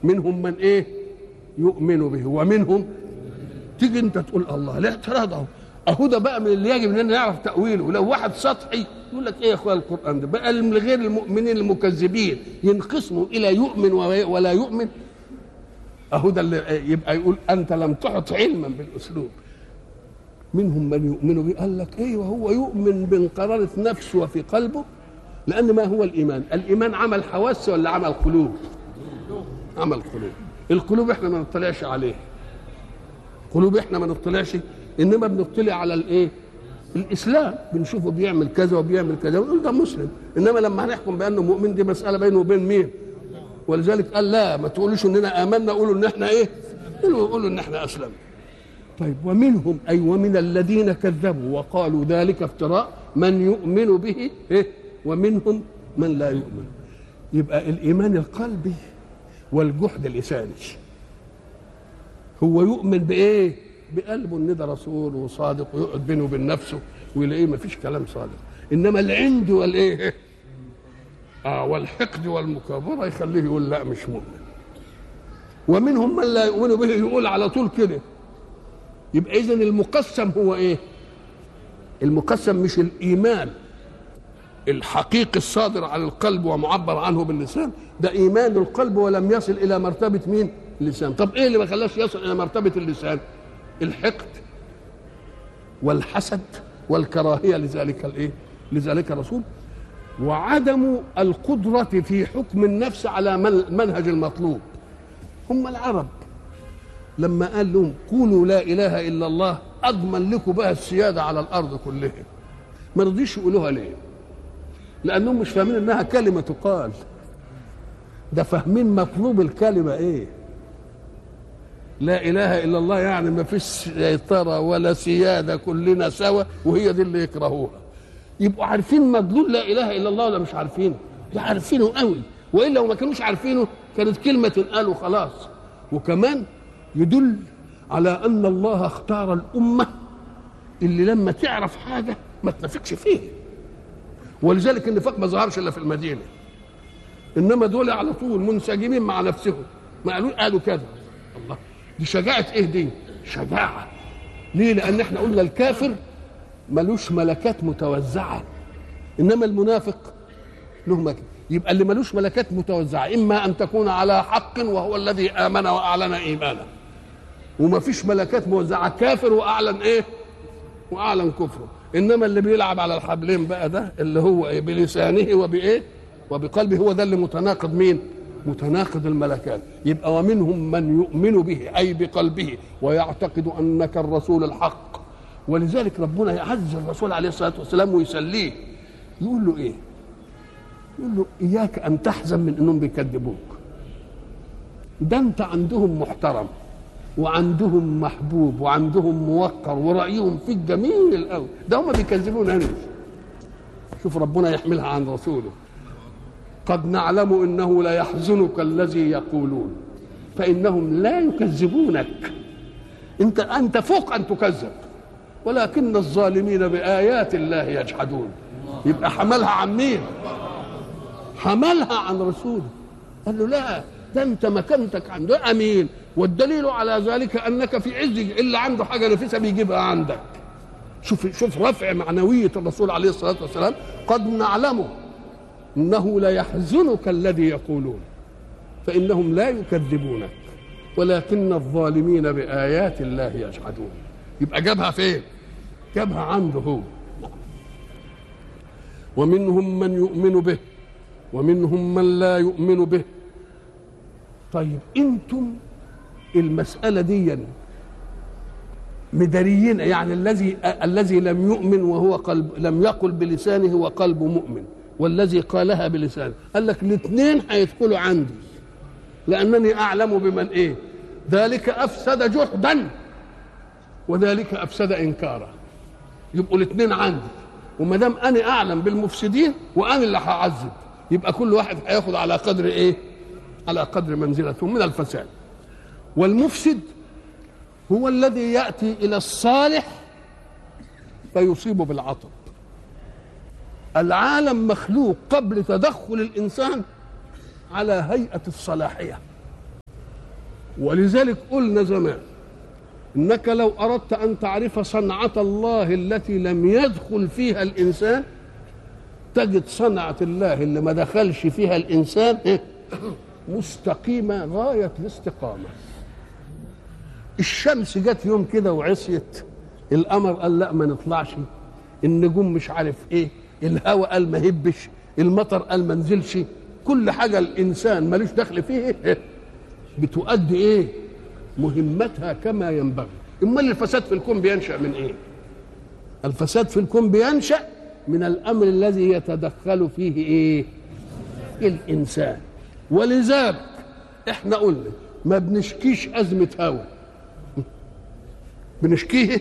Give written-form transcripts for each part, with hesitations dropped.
منهم من ايه يؤمن به ومنهم. تيجي انت تقول الله لا اعتراض اهو ده بقى من اللي يجب اننا نعرف تاويله. لو واحد سطحي يقول لك ايه يا اخويا القران ده بقى غير المؤمنين المكذبين ينقسموا الى يؤمن ولا يؤمن. اهو ده اللي يبقى يقول انت لم تحط علما بالاسلوب. منهم من يؤمن به قال لك ايه وهو يؤمن بانقرارة نفسه وفي قلبه. لان ما هو الايمان؟ الايمان عمل حواس ولا عمل قلوب؟ عمل قلوب. القلوب احنا ما نطلعش عليه، قلوب احنا ما نطلعش، انما بنطلع على الايه؟ الاسلام. بنشوفه بيعمل كذا وبيعمل كذا ونقول ده مسلم. انما لما هنحكم بانه مؤمن دي مساله بينه وبين مين؟ ولذلك قال لا ما تقولوش اننا امنا، قولوا ان احنا ايه؟ قولوا ان احنا اسلمنا. طيب ومنهم اي ومن الذين كذبوا وقالوا ذلك افتراء من يؤمن به إيه؟ ومنهم من لا يؤمن. يبقى الايمان القلبي والجحد اللساني. هو يؤمن بايه؟ بقلبه ان ده رسول وصادق ويقعد بينه وبين نفسه ويلاقيه ما فيش كلام صادق. انما العند والايه والحقد والمكابره يخليه يقول لا مش مؤمن. ومنهم من لا يؤمن به يقول على طول كده. يبقى اذن المقسم هو ايه؟ المقسم مش الايمان الحقيقي الصادر على القلب ومعبر عنه باللسان، ده ايمان القلب ولم يصل الى مرتبه مين؟ اللسان. طب ايه اللي ما خلاش يصل الى مرتبه اللسان؟ الحقد والحسد والكراهيه لذلك الايه؟ لذلك الرسول، وعدم القدره في حكم النفس على المنهج المطلوب. هم العرب لما قال لهم قولوا لا اله الا الله اضمن لكم بها السياده على الارض كلها، ما رضيش يقولوها ليه؟ لانهم مش فاهمين انها كلمه تقال، ده فاهمين مطلوب الكلمه ايه؟ لا اله الا الله يعني ما فيش سيطره ولا سياده، كلنا سوا، وهي دي اللي يكرهوها. يبقوا عارفين مدلول لا اله الا الله ولا مش عارفينه؟ لا عارفينه قوي، والا لو ما كانوش عارفينه كانت كلمه تنقال وخلاص. وكمان يدل على ان الله اختار الامه اللي لما تعرف حاجه ما تنافقش فيه. ولذلك النفاق ما ظهرش الا في المدينه، انما دول على طول منسجمين مع نفسهم، ما قالوا كذا. الله، دي شجاعه ايه دي؟ شجاعه. ليه؟ لان احنا قلنا الكافر ملوش ملكات متوزعه، انما المنافق له ملكات. يبقى اللي ملوش ملكات متوزعه اما ان تكون على حق وهو الذي امن واعلن ايمانه، وما فيش ملكات موزعه كافر واعلن ايه؟ واعلن كفره. انما اللي بيلعب على الحبلين بقى ده اللي هو إيه؟ بلسانه وبايه؟ وبقلبه، هو ده اللي متناقض مين؟ متناقض الملكات. يبقى ومنهم من يؤمن به اي بقلبه ويعتقد انك الرسول الحق. ولذلك ربنا يعز الرسول عليه الصلاه والسلام ويسليه، يقول له ايه؟ يقول له اياك ان تحزن من انهم بيكذبوك، ده انت عندهم محترم وعندهم محبوب وعندهم موقر ورايهم فيك جميل قوي، ده هم بيكذبون انت. شوف ربنا يحملها عن رسوله، قد نعلم انه لا يحزنك الذي يقولون فانهم لا يكذبونك، انت فوق ان تكذب، ولكن الظالمين بايات الله يجحدون. يبقى حملها عن مين؟ حملها عن رسوله. قال له لا، ده انت مكانتك عنده امين، والدليل على ذلك انك في عز اللي عنده حاجه نفيسه بيجيبها عندك. شوف رفع معنويه الرسول عليه الصلاه والسلام. قد نعلم انه لا يحزنك الذي يقولون فانهم لا يكذبونك ولكن الظالمين بايات الله يجحدون. يبقى جابها فين؟ جابها عنده هو. ومنهم من يؤمن به ومنهم من لا يؤمن به. طيب انتم المسألة دي مداريين، يعني الذي لم يؤمن وهو قلب لم يقل بلسانه وقلبه مؤمن، والذي قالها بلسانه، قال لك الاثنين هيدخلوا عندي لأنني أعلم بمن إيه؟ ذلك أفسد جحدا وذلك أفسد إنكارا. يبقوا الاثنين عندي، وما دام أنا أعلم بالمفسدين وأنا اللي هعذب، يبقى كل واحد هياخد على قدر إيه؟ على قدر منزلته من الفساد. والمفسد هو الذي يأتي إلى الصالح فيصيبه بالعطب. العالم مخلوق قبل تدخل الإنسان على هيئة الصلاحية، ولذلك قلنا زمان انك لو اردت ان تعرف صنعة الله التي لم يدخل فيها الانسان تجد صنعة الله اللي ما دخلش فيها الانسان مستقيمة غاية الاستقامة. الشمس جت يوم كده وعصيت، القمر قال لا ما نطلعش، النجوم مش عارف ايه، الهواء قال ما هبش، المطر قال ما نزلش، كل حاجة الانسان ملوش دخل فيه بتؤدي ايه مهمتها كما ينبغي. امال الفساد في الكون بينشأ من ايه؟ الفساد في الكون بينشأ من الامر الذي يتدخل فيه ايه الانسان. ولذلك احنا قلنا ما بنشكيش ازمه هوى، بنشكيه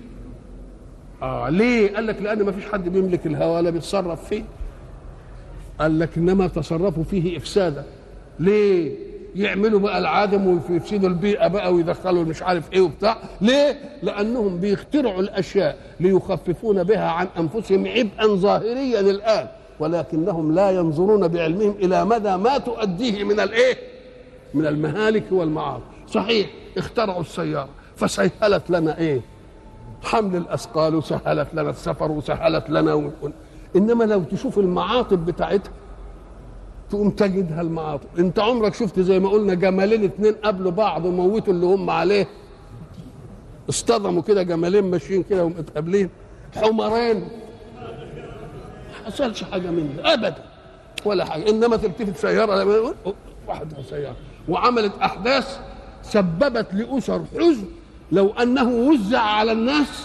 ليه؟ قال لك لان ما فيش حد بيملك الهوى ولا بيتصرف فيه. قال لك انما تصرفوا فيه افسادا. ليه؟ يعملوا بقى العادم ويفسدوا البيئه بقى ويدخلوا مش عارف ايه وبتاع. ليه؟ لانهم بيخترعوا الاشياء ليخففون بها عن انفسهم عبئا ظاهريا الان، ولكنهم لا ينظرون بعلمهم الى مدى ما تؤديه من الايه؟ من المهالك والمعاصي. صحيح اخترعوا السياره فسهلت لنا ايه؟ حمل الاثقال، وسهلت لنا السفر، وسهلت لنا انما لو تشوف المعاطب بتاعتها تقوم تجدها المعاطب. انت عمرك شفت زي ما قلنا جمالين اتنين قابلوا بعض وموتوا اللي هم عليه؟ اصطدموا كده جمالين ماشيين كده ومتقابلين، حمرين ما حصلش حاجه من ده ابدا ولا حاجه. انما تلتفت سياره واحده سياره وعملت احداث سببت لاسر حزن لو انه وزع على الناس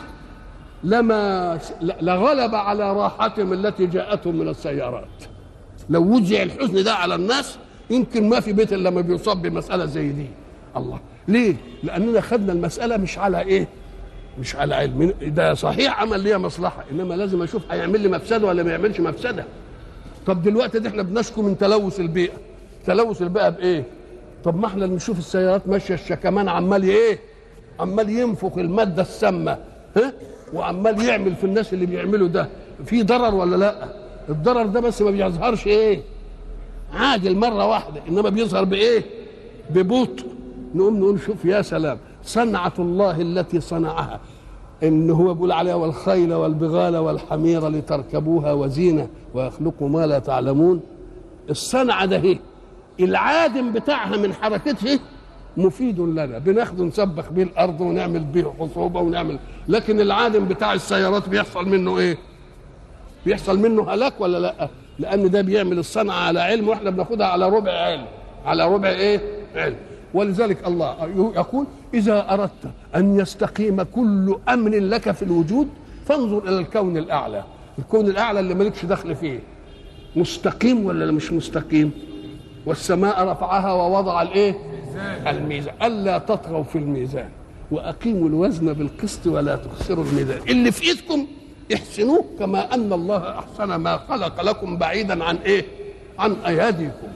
لغلب على راحتهم التي جاءتهم من السيارات. لو وزع الحزن ده على الناس يمكن ما في بيت الا لما بيصاب بمساله زي دي. الله ليه؟ لاننا خدنا المساله مش على ايه؟ مش على علم. ده صحيح عمل ليها مصلحه، انما لازم اشوف هيعمل لي مفسده ولا ما يعملش مفسده. طب دلوقتي ده احنا بنشكو من تلوث البيئه. تلوث البيئه بايه؟ طب ما احنا نشوف السيارات ماشيه الشكمان عمال ايه؟ عمال ينفخ الماده السامه وعمال يعمل في الناس اللي بيعملوا ده. في ضرر ولا لا؟ الضرر ده بس ما بيظهرش ايه؟ عاجل مره واحده، انما بيظهر بايه؟ ببطء. نقوم نقول شوف يا سلام صنعة الله التي صنعها، ان هو بيقول عليها والخيل والبغال والحمير لتركبوها وزينة ويخلق ما لا تعلمون. الصنعة ده هي العادم بتاعها من حركته مفيد لنا، بناخده نسبخ بيه الارض ونعمل بيه خصوبة ونعمل. لكن العادم بتاع السيارات بيحصل منه ايه؟ بيحصل منه هلاك ولا لا؟ لان ده بيعمل الصنعة على علم واحنا بناخدها على ربع علم، على ربع ايه؟ علم. ولذلك الله يقول إذا أردت أن يستقيم كل أمر لك في الوجود فانظر إلى الكون الأعلى. الكون الأعلى اللي مالكش دخل فيه مستقيم ولا مش مستقيم؟ والسماء رفعها ووضع الإيه؟ الميزان ألا تطغوا في الميزان وأقيموا الوزن بالقسط ولا تخسروا الميزان. اللي في إيدكم احسنوه كما أن الله أحسن ما خلق لكم بعيدا عن إيه؟ عن أياديكم.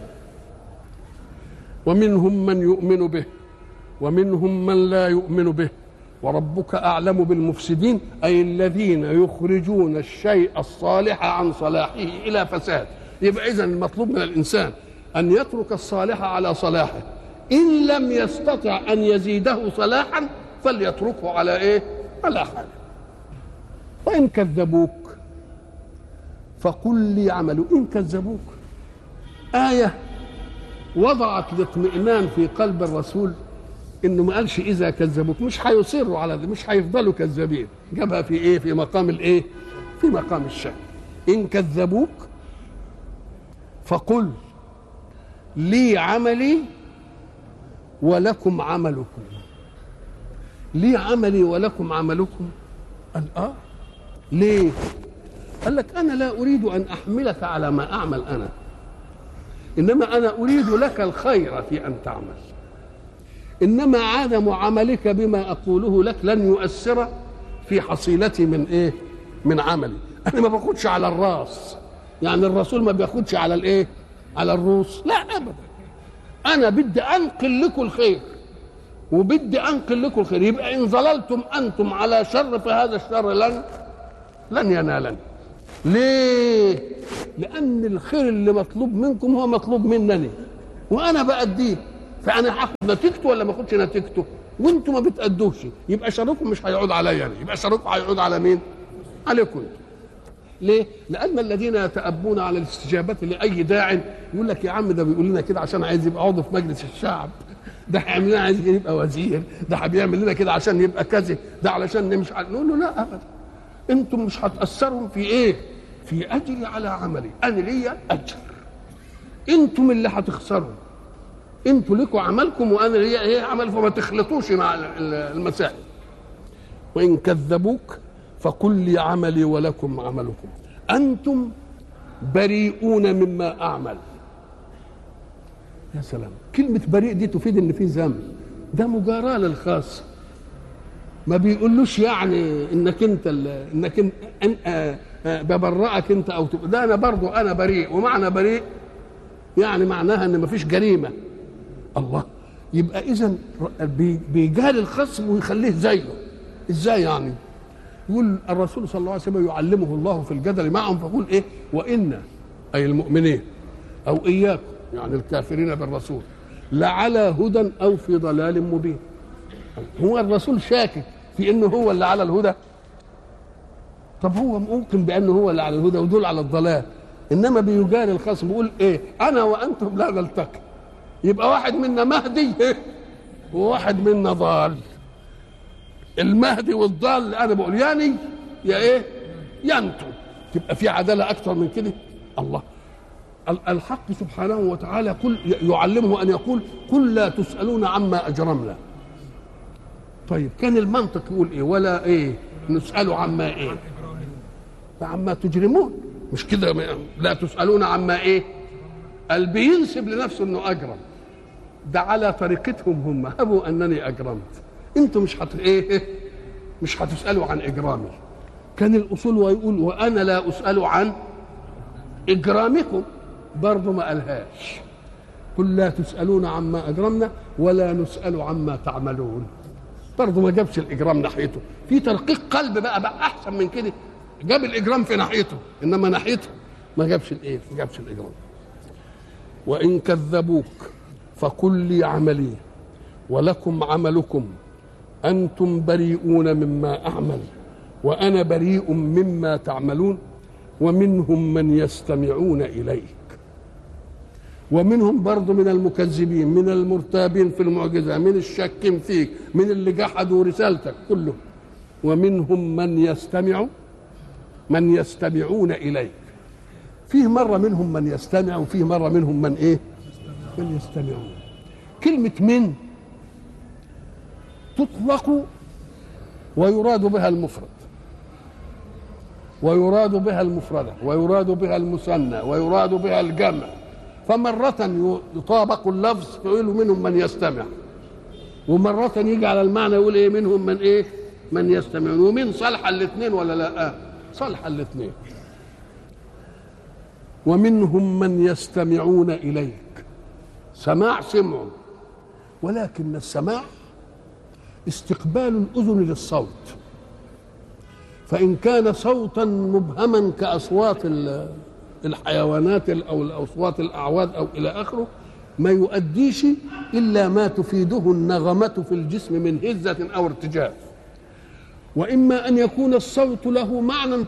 ومنهم من يؤمن به ومنهم من لا يؤمن به وربك أعلم بالمفسدين، أي الذين يخرجون الشيء الصالح عن صلاحه إلى فساد. يبقى إذن المطلوب من الإنسان أن يترك الصالح على صلاحه، إن لم يستطع أن يزيده صلاحا فليتركه على إيه؟ على حاله. وإن كذبوك فقل لي عملوا. إن كذبوك آية وضعت الاطمئنان في قلب الرسول، انه ما قالش اذا كذبوك، مش هيصروا على ده، مش هيفضلوا كذابين. جابها في ايه؟ في مقام الايه؟ في مقام الشك. ان كذبوك فقل لي عملي ولكم عملكم. لي عملي ولكم عملكم. قال ليه؟ قال لك انا لا اريد ان احملك على ما اعمل انا، إنما أنا أريد لك الخير في أن تعمل. إنما عدم عملك بما أقوله لك لن يؤثر في حصيلتي من إيه؟ من عملي. أنا ما باخدش على الراس، يعني الرسول ما بياخدش على الإيه؟ على الروس، لا أبدا. أنا بدي أنقل لكم الخير وبدي أنقل لكم الخير. يبقى إن ظللتم أنتم على شر فهذا الشر لن ينالني. ليه؟ لأن الخير اللي مطلوب منكم هو مطلوب منني وأنا بأديه، فانا هاخد نتيجته ولا ما اخدش نتيجته؟ وانتم ما بتأدوش، يبقى شركم مش هيعود عليا يعني، يبقى شركم هيعود على مين؟ عليكم. ليه؟ لأن الذين يتأبون على الاستجابة لأي داع يقول لك يا عم ده بيقول لنا كده عشان عايز يبقى عضو في مجلس الشعب، ده هيعمل لنا عايز يبقى وزير، ده بيعمل لنا كده عشان يبقى كذا، ده علشان نمشي. نقول له لا أبدا، أنتم مش هتأثروا في إيه؟ في أجري على عملي، أنا ليا أجر، أنتم اللي هتخسروا، أنتم لكم عملكم وأنا ليا إيه عمل، فما تخلطوش مع المسائل. وإن كذبوك فقل لي عملي ولكم عملكم أنتم بريئون مما أعمل. يا سلام، كلمة بريء دي تفيد إن في ذنب، ده مجاراة للخاص، ما بيقولوش يعني إنك أنت إنك ببرئك أنت أو ده أنا برضو أنا بريء، ومعنى بريء يعني معناها إن مفيش جريمة. الله، يبقى إذن بيجاري الخصم ويخليه زيه. إزاي يعني؟ يقول الرسول صلى الله عليه وسلم يعلمه الله في الجدل معهم فيقول ايه؟ وإن أي المؤمنين أو إياكم يعني الكافرين بالرسول لعلى هدى أو في ضلال مبين. هو الرسول شاكك في إنه هو اللي على الهدى؟ طب هو ممكن بأنه هو اللي على الهدى ودول على الضلال، إنما بيجاري الخصم بيقول إيه؟ أنا وأنتم لا نلتقي، يبقى واحد منا مهدي وواحد منا ضال. المهدي والضال انا بقول يعني يا ايه يا انتم، تبقى في عداله اكثر من كده. الله، الحق سبحانه وتعالى يعلمه ان يقول قل لا تسالون عما اجرمنا. طيب كان المنطق يقول ايه؟ ولا ايه نسال عما ايه؟ عما تجرمون، مش كده؟ لا تسالون عما ايه؟ قال بينسب لنفسه انه اجرم، ده على طريقتهم هم، هبوا انني اجرمت، انتم مش هتسالوا عن اجرامي. كان الاصول ويقول وانا لا اسال عن اجرامكم، برضه ما قالهاش. قل لا تسالون عما اجرمنا ولا نسال عما تعملون، برضه ما جابش الاجرام ناحيته. في ترقيق قلب بقى احسن من كده، جاب الاجرام في ناحيته انما ناحيته ما جابش الاجرام. وان كذبوك فقل لي عملي ولكم عملكم أنتم بريئون مما أعمل وأنا بريء مما تعملون ومنهم من يستمعون إليك. ومنهم برضو من المكذبين، من المرتابين في المعجزة، من الشاكين فيك، من اللي جحدوا رسالتك كله. ومنهم من يستمعون إليك. فيه مرة منهم من يستمع وفيه مرة منهم من يستمعون. كلمة من تطلق ويراد بها المفرد ويراد بها المفردة ويراد بها المثنى ويراد بها الجمع، فمرة يطابق اللفظ فيقول منهم من يستمع، ومرة يجي على المعنى يقول ايه منهم من يستمعون. ومن صالحة الاثنين ولا لا؟ صالحة الاثنين. ومنهم من يستمعون إليك، سماع سمع، ولكن السماع استقبال الأذن للصوت، فإن كان صوتا مبهما كأصوات الحيوانات أو الأصوات الأعواد أو إلى آخره ما يؤديش إلا ما تفيده النغمة في الجسم من هزة أو ارتجاف. وإما أن يكون الصوت له معنى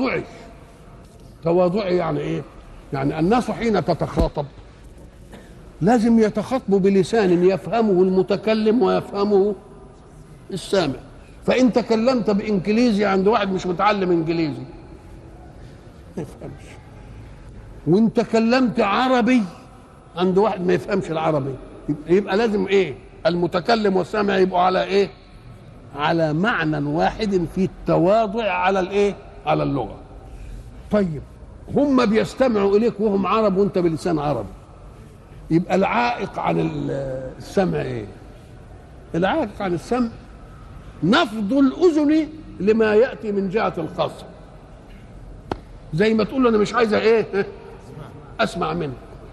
تواضعي يعني إيه؟ يعني الناس حين تتخاطب لازم يتخاطبوا بلسان يفهمه المتكلم ويفهمه السامع. فإن تكلمت بإنجليزي عند واحد مش متعلم إنجليزي ما يفهمش، وإن تكلمت عربي عند واحد ما يفهمش العربي، يبقى لازم إيه؟ المتكلم والسامع يبقوا على إيه؟ على معنى واحد في التواضع على الإيه؟ على اللغة. طيب هم بيستمعوا إليك وهم عرب وأنت بلسان عربي، يبقى العائق عن السمع إيه؟ العائق عن السمع نفض الأذن لما يأتي من جهة الخصم، زي ما تقول له أنا مش عايزة إيه؟ أسمع منك.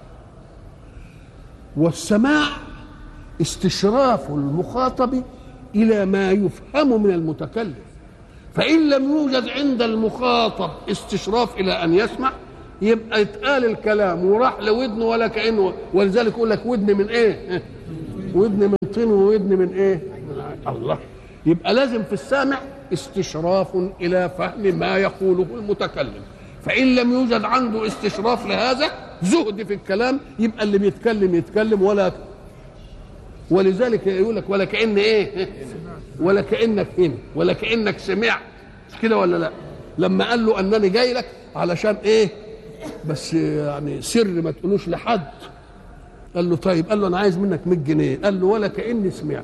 والسماع استشراف المخاطب إلى ما يفهم من المتكلم، فإن لم يوجد عند المخاطب استشراف إلى أن يسمع يبقى يتقال الكلام وراح لودنه ولا كأنه. ولذلك يقول لك ودن من إيه؟ ودن من طين وودن من ايه؟ الله. يبقى لازم في السامع استشراف الى فهم ما يقوله المتكلم، فان لم يوجد عنده استشراف لهذا زهد في الكلام يبقى اللي بيتكلم يتكلم ولا. ولذلك يقول لك ولا كأن ايه؟ ولا كأنك هنا ولا كأنك سمعت، مش كده ولا لا؟ لما قال له انني جاي لك علشان ايه؟ بس يعني سر ما تقولوش لحد. قال له طيب، قال له انا عايز منك 100 جنيه. قال له ولا كأني سمعت.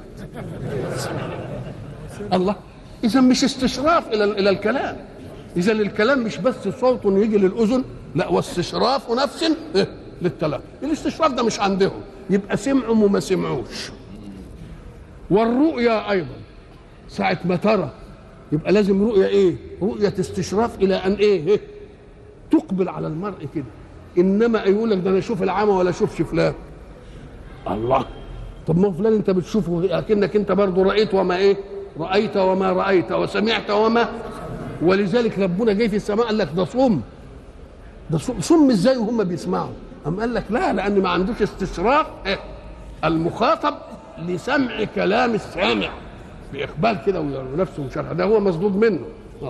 الله. اذا مش استشراف الى الكلام، اذا الكلام مش بس صوت يجي للاذن، لا، واستشراف نفس للكلام. الاستشراف ده مش عندهم، يبقى سمعوا وما سمعوش. والرؤيا ايضا ساعه ما ترى يبقى لازم رؤيه ايه؟ رؤيه استشراف الى ان ايه؟ تقبل على المرء كده. انما يقول لك ده انا اشوف العمى ولا اشوفش فلان. الله. طب ما فلان انت بتشوفه اكنك انت برضه رايت وما ايه؟ رايت وما رايت وسمعت وما. ولذلك ربنا جاي في السماء قال لك ده صم. ده صم ازاي وهم بيسمعوا؟ أم قال لك لا، لان ما عندوش استشراف المخاطب لسمع كلام السامع باقبال كده ونفسه مشرح، ده هو مصدود منه.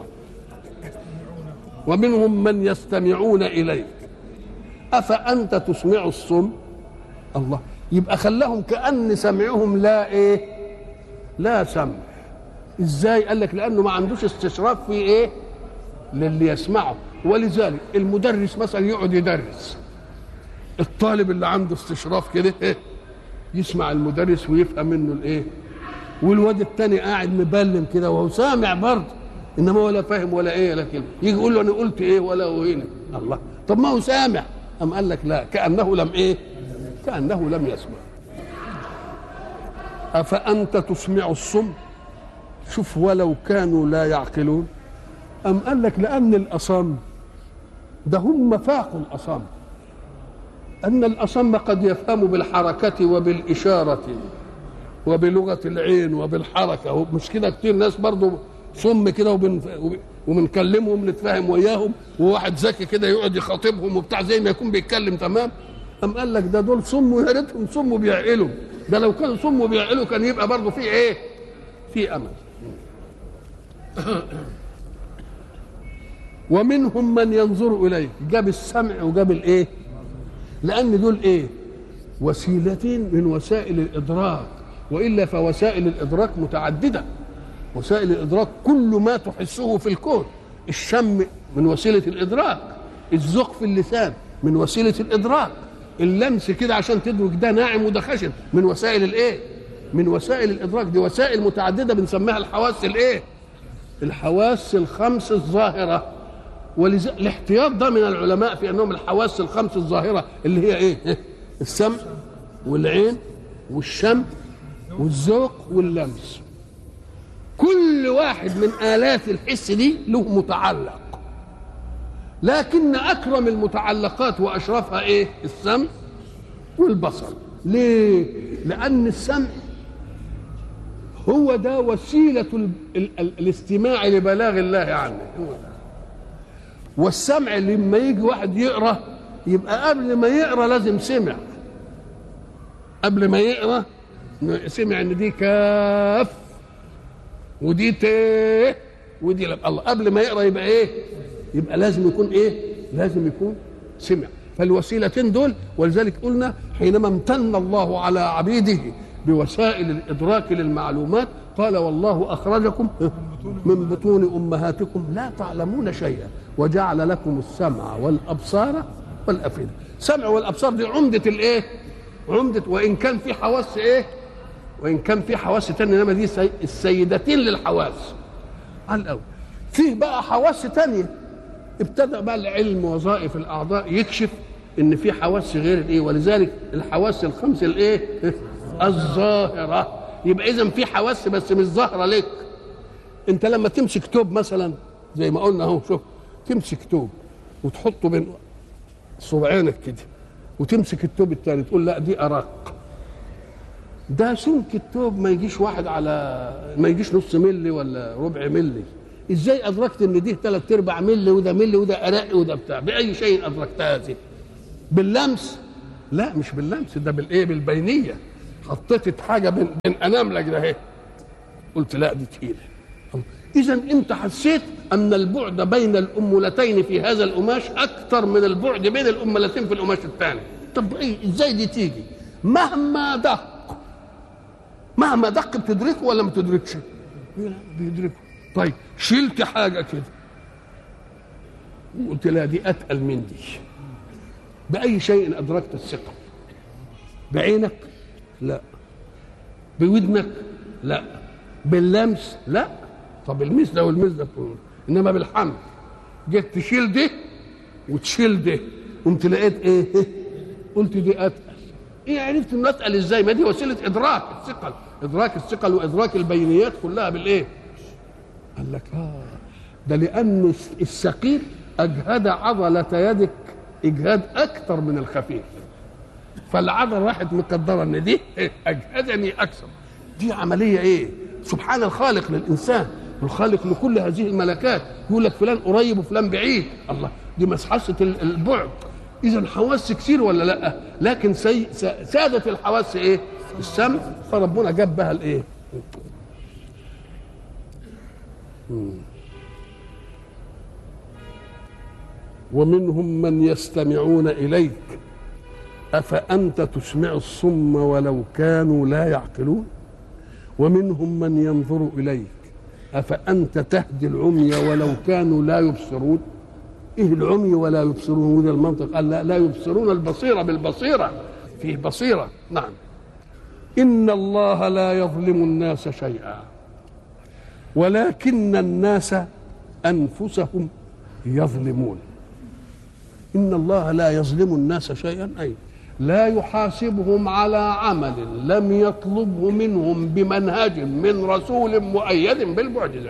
ومنهم من يستمعون اليك افانت تسمع الصم. الله. يبقى خلاهم كأن سمعهم لا ايه؟ لا سمع. ازاي؟ قال لك لانه ما عندوش استشراف في ايه؟ للي يسمعه. ولذلك المدرس مثلا يقعد يدرس، الطالب اللي عنده استشراف كده ايه؟ يسمع المدرس ويفهم منه الايه؟ والواد التاني قاعد مبلم كده وهو سامع برضه، انما ولا فاهم ولا ايه ولا كلمه. يجي يقول له انا قلت ايه ولا هو هنا. الله. طب ما هو سامع. أم قال لك لا، كأنه لم ايه؟ كأنه لم يسمع. أفأنت تسمع الصم. شوف ولو كانوا لا يعقلون. أم قال لك لأن الأصم ده هم فاقوا الأصم، أن الأصم قد يفهم بالحركة وبالإشارة وبلغة العين وبالحركة. مش كده كتير ناس برضو صم كده وبنكلمهم نتفاهم وياهم، وواحد ذكي كده يقعد يخاطبهم وبتاع زي ما يكون بيتكلم تمام. أم قال لك ده دول صم ويا ريتهم صم وبيعقلوا. ده لو كانوا صم وبيعقلوا كان يبقى برضو في ايه؟ في أمل. ومنهم من ينظر إليه. جاب السمع وجاب الايه؟ لأن دول ايه؟ وسيلتين من وسائل الإدراك، وإلا فوسائل الإدراك متعددة. وسائل الإدراك كل ما تحسه في الكون. الشم من وسيلة الإدراك، الذوق في اللسان من وسيلة الإدراك، اللمس كده عشان تدرك ده ناعم وده خشن من وسائل الايه؟ من وسائل الإدراك. دي وسائل متعددة بنسميها الحواس الايه؟ الحواس الخمس الظاهرة. ولذلك الاحتياط ده من العلماء في انهم الحواس الخمس الظاهرة اللي هي ايه؟ السمع والعين والشم والذوق واللمس. كل واحد من آلات الحس دي له متعلق، لكن أكرم المتعلقات وأشرفها إيه؟ السمع والبصر. ليه؟ لأن السمع هو ده وسيلة الاستماع لبلاغ الله عنه. والسمع لما يجي واحد يقرأ يبقى قبل ما يقرأ لازم سمع. قبل ما يقرأ سمع إن دي كاف ودي ت ودي لم. الله. قبل ما يقرأ يبقى إيه؟ يبقى لازم يكون ايه؟ لازم يكون سمع. فالوسيلتين دول. ولذلك قلنا حينما امتن الله على عبيده بوسائل الادراك للمعلومات قال والله اخرجكم من بطون امهاتكم لا تعلمون شيئا وجعل لكم السمع والابصار والافئده. السمع والابصار دي عمده الايه؟ عمده. وان كان في حواس ايه؟ وان كان في حواس تانية، انما دي السيدتين للحواس على الاول. فيه بقى حواس تانية ابتدأ بقى العلم وظائف الأعضاء يكشف إن في حواس غير الإيه. ولذلك الحواس الخمس الإيه؟ الظاهرة. يبقى إذن في حواس بس مش ظاهرة لك. أنت لما تمسك توب مثلا زي ما قلنا أهو، شوف تمسك توب وتحطه بين صبعينك كده وتمسك التوب الثاني تقول لا دي أرق. ده سمك التوب ما يجيش واحد على ما يجيش نص ملي ولا ربع ملي. ازاي ادركت ان دي 3/4 ملي وده ملي وده ارق وده بتاع؟ باي شيء ادركتها هذه؟ باللمس؟ لا مش باللمس، ده بالايه؟ بالبينيه. حطيت حاجه بين اناملك ده اهي، قلت لا دي تقيله. اذا انت حسيت ان البعد بين الامولتين في هذا القماش اكثر من البعد بين الامولتين في القماش الثاني. طب ايه ازاي دي تيجي؟ مهما دق بتدركه ولا ما تدركش؟ بيدركه. طيب شلت حاجه كده وقلت لا دي اتقل من دي. باي شيء ادركت الثقل؟ بعينك؟ لا. بودنك؟ لا. باللمس؟ لا. طب المس ده والمس ده، انما بالحمل جيت تشيل ده وتشيل ده قمت لقيت ايه؟ قلت دي اتقل. ايه عرفت انه اتقل ازاي؟ ما دي وسيله ادراك الثقل، ادراك الثقل وادراك البينيات كلها بالايه؟ قال لك ده لان الثقيل اجهد عضله يدك اجهاد اكثر من الخفيف، فالعضله راحت مقدره ان دي اجهدني اكثر. دي عمليه ايه؟ سبحان الخالق للانسان، الخالق لكل هذه الملكات. يقول لك فلان قريب وفلان بعيد، الله دي مسحسه البعد. اذا حواس كثير ولا لا؟ لكن سادة الحواس ايه؟ السمع، فربنا جاب بها الايه؟ ومنهم من يستمعون اليك افانت تسمع الصم ولو كانوا لا يعقلون ومنهم من ينظر اليك افانت تهدي العمي ولو كانوا لا يبصرون. ايه العمي ولا يبصرون؟ وده المنطق. قال لا يبصرون البصيره بالبصيره، فيه بصيره. نعم. ان الله لا يظلم الناس شيئا ولكن الناس انفسهم يظلمون. ان الله لا يظلم الناس شيئا، اي لا يحاسبهم على عمل لم يطلبه منهم بمنهج من رسول مؤيد بالمعجزه.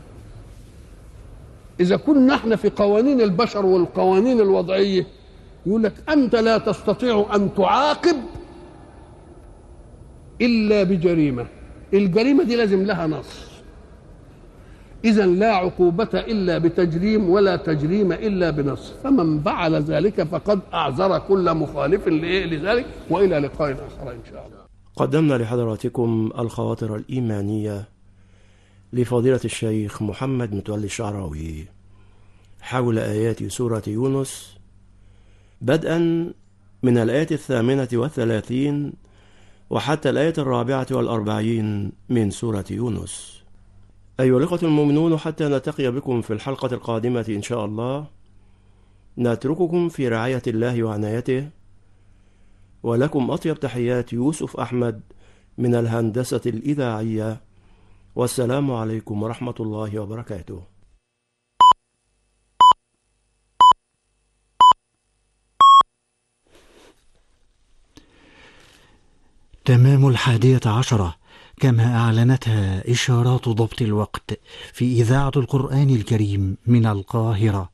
إذا كنا احنا في قوانين البشر والقوانين الوضعية، يقول لك أنت لا تستطيع أن تعاقب إلا بجريمة، الجريمة دي لازم لها نص. إذا لا عقوبة إلا بتجريم ولا تجريم إلا بنص، فمن فعل ذلك فقد أعذر كل مخالف لذلك. وإلى لقاء آخر إن شاء الله. قدمنا لحضراتكم الخواطر الإيمانية لفضيلة الشيخ محمد متولي الشعراوي حول آيات سورة يونس، بدءا من الآية 38 وحتى الآية 44 من سورة يونس. أيها الإخوة المؤمنون، حتى نلتقي بكم في الحلقة القادمة إن شاء الله، نترككم في رعاية الله وعنايته، ولكم أطيب تحيات يوسف أحمد من الهندسة الإذاعية، والسلام عليكم ورحمة الله وبركاته. تمام 11 كما أعلنتها إشارات ضبط الوقت في إذاعة القرآن الكريم من القاهرة.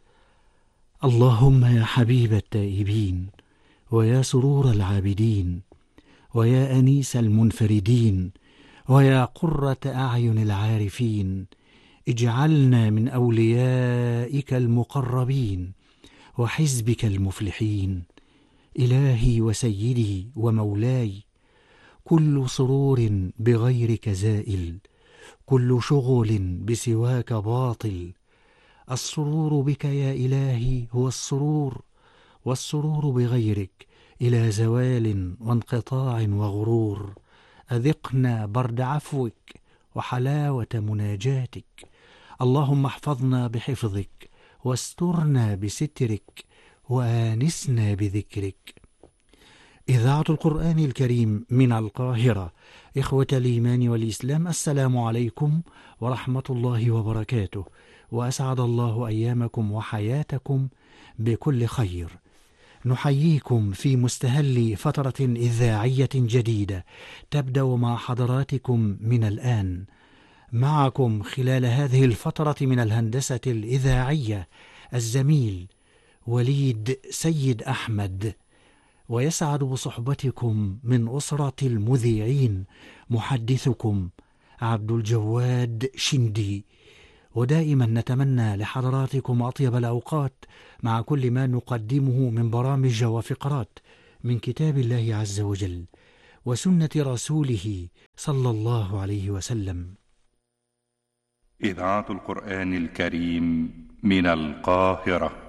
اللهم يا حبيب التائبين ويا سرور العابدين ويا أنيس المنفردين ويا قرة أعين العارفين، اجعلنا من أوليائك المقربين وحزبك المفلحين. إلهي وسيدي ومولاي، كل سرور بغيرك زائل، كل شغل بسواك باطل. السرور بك يا إلهي هو السرور، والسرور بغيرك إلى زوال وانقطاع وغرور. أذقنا برد عفوك وحلاوة مناجاتك. اللهم احفظنا بحفظك واسترنا بسترك وآنسنا بذكرك. إذاعة القرآن الكريم من القاهرة. إخوة الإيمان والإسلام، السلام عليكم ورحمة الله وبركاته، وأسعد الله أيامكم وحياتكم بكل خير. نحييكم في مستهل فترة إذاعية جديدة تبدأ مع حضراتكم من الآن. معكم خلال هذه الفترة من الهندسة الإذاعية الزميل وليد سيد أحمد، ويسعد بصحبتكم من أسرة المذيعين محدثكم عبد الجواد شندي. ودائما نتمنى لحضراتكم أطيب الأوقات مع كل ما نقدمه من برامج وفقرات من كتاب الله عز وجل. وسنة رسوله صلى الله عليه وسلم. إذاعة القرآن الكريم من القاهرة.